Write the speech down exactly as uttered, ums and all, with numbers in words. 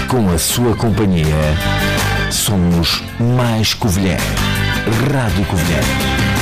com a sua companhia, somos mais Covilhã. Rádio Covilhã.